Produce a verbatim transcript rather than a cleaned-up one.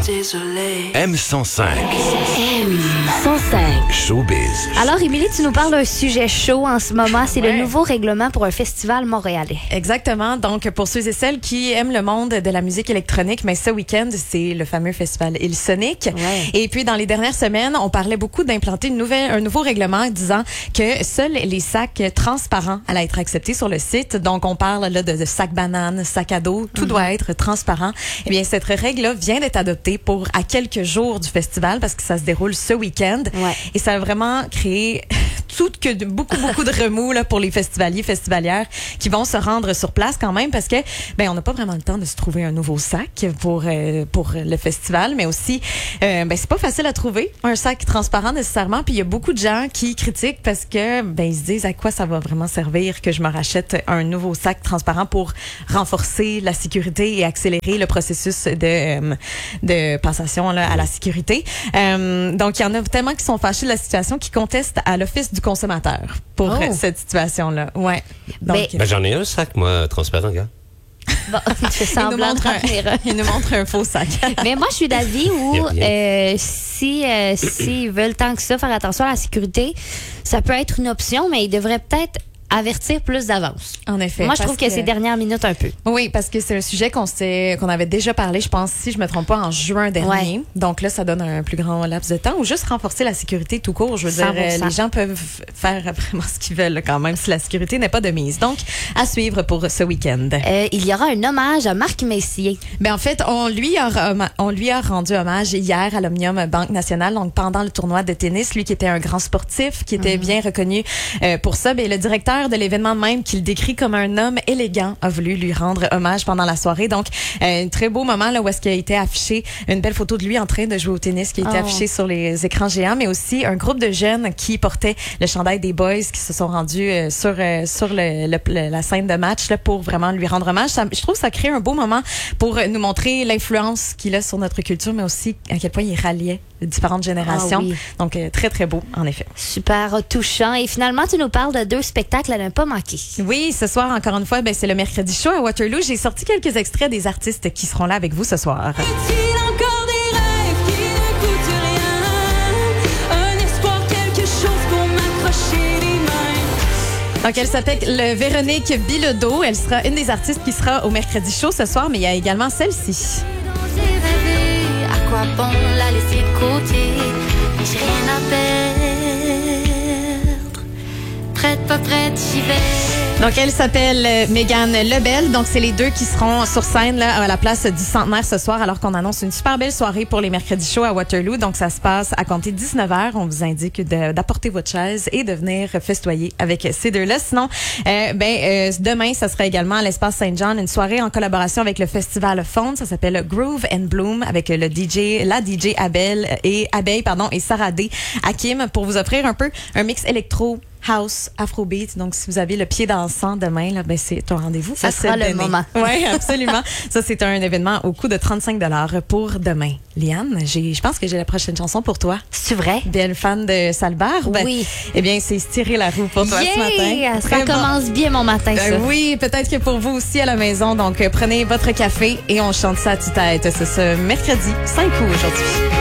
désolé. M cent cinq. M cent cinq. Showbiz. Alors, Émilie, tu nous parles d'un sujet chaud en ce moment. C'est Ouais. le nouveau règlement pour un festival montréalais. Exactement. Donc, pour ceux et celles qui aiment le monde de la musique électronique, mais ce week-end, c'est le fameux festival Il Sonic. Ouais. Et puis, dans les dernières semaines, on parlait beaucoup d'implanter une nouvelle, un nouveau règlement disant que seuls les sacs transparents allaient être acceptés sur le site. Donc, on parle là de, de sacs bananes, sacs à dos. Tout mm-hmm. doit être transparent. Eh bien, cette règle-là vient d'être adoptée pour à quelques jours du festival parce que ça se déroule ce week-end. Ouais. Et ça a vraiment créé tout que de, beaucoup, beaucoup de remous là, pour les festivaliers, festivalières qui vont se rendre sur place quand même parce que, ben, on n'a pas vraiment le temps de se trouver un nouveau sac pour, euh, pour le festival, mais aussi, euh, ben, c'est pas facile à trouver un sac transparent nécessairement. Puis il y a beaucoup de gens qui critiquent parce que, ben, ils se disent à quoi ça va vraiment servir que je me rachète un nouveau sac transparent pour renforcer la sécurité et accélérer le processus de, euh, de passation là, à la sécurité. Euh, donc, il y en a tellement qui sont fâchés de la situation qui contestent à l'Office du consommateur pour Oh. euh, cette situation-là. Ouais. Donc, Mais- Ben, j'en ai un sac, moi, transparent, gars. Bon, tu fais il nous, semblant de montre un, remplir. il nous montre un faux sac. Mais moi, je suis d'avis où Y a rien. euh, si euh, s'ils veulent tant que ça faire attention à la sécurité, ça peut être une option, mais ils devraient peut-être avertir plus d'avance. En effet. Moi, je parce trouve que, c'est dernières minutes un peu. Oui, parce que c'est un sujet qu'on s'est, qu'on avait déjà parlé, je pense, si je me trompe pas, en juin dernier. Ouais. Donc là, ça donne un plus grand laps de temps ou juste renforcer la sécurité tout court. Je veux cent dire, pour cent. euh, les gens peuvent faire vraiment ce qu'ils veulent là, quand même si la sécurité n'est pas de mise. Donc, à suivre pour ce week-end. Euh, il y aura un hommage à Marc Messier. Ben en fait, on lui a rem- on lui a rendu hommage hier à l'Omnium Banque Nationale, donc pendant le tournoi de tennis, lui qui était un grand sportif, qui était bien reconnu euh, pour ça. Ben le directeur de l'événement même, qu'il décrit comme un homme élégant, a voulu lui rendre hommage pendant la soirée. Donc, euh, un très beau moment là où est-ce qu'il a été affiché une belle photo de lui en train de jouer au tennis qui a été Oh. affichée sur les écrans géants, mais aussi un groupe de jeunes qui portaient le chandail des Boys qui se sont rendus euh, sur euh, sur le, le- le- la scène de match là, pour vraiment lui rendre hommage. Ça, je trouve que ça crée un beau moment pour euh, nous montrer l'influence qu'il a sur notre culture, mais aussi à quel point il ralliait différentes générations. Ah oui. Donc, euh, très, très beau, en effet. Super touchant. Et finalement, tu nous parles de deux spectacles à ne pas manquer. Oui, ce soir, encore une fois, ben, c'est le mercredi show à Waterloo. J'ai sorti quelques extraits des artistes qui seront là avec vous ce soir. Est-il encore des rêves qui ne coûtent rien? Un espoir, quelque chose pour m'accrocher les mains. Donc, elle s'appelle le Véronique Bilodeau. Elle sera une des artistes qui sera au mercredi show ce soir, mais il y a également celle-ci. Dont j'ai rêvé, à quoi bon la laisser de côté? J'ai rien à perdre. Prête, pas prête, j'y vais. Donc, elle s'appelle euh, Mégane Lebel. Donc, c'est les deux qui seront sur scène là, à la place du Centenaire ce soir, alors qu'on annonce une super belle soirée pour les mercredis shows à Waterloo. Donc, ça se passe à compter dix-neuf heures. On vous indique de- d'apporter votre chaise et de venir festoyer avec ces deux-là. Sinon, euh, ben euh, demain, ça sera également à l'Espace Saint-Jean, une soirée en collaboration avec le Festival Faune. Ça s'appelle Groove and Bloom avec le D J, la D J Abel et Abeille, pardon, et Sarah D. Hakim pour vous offrir un peu un mix électro, house, afrobeat. Donc, si vous avez le pied dansant demain, là, ben, c'est un rendez-vous. Ça à sera se le donner. moment. Oui, absolument. Ça, c'est un événement au coût de trente-cinq dollars pour demain. Liane, j'ai, je pense que j'ai la prochaine chanson pour toi. C'est vrai? Belle fan de Salbarbe. Oui. Eh bien, c'est Tirer la roue pour toi ce matin. Yeah! Ça Très bon. commence bien mon matin, ça. Euh, oui, peut-être que pour vous aussi à la maison. Donc, euh, prenez votre café et on chante ça à tue-tête. C'est ce mercredi cinq août aujourd'hui.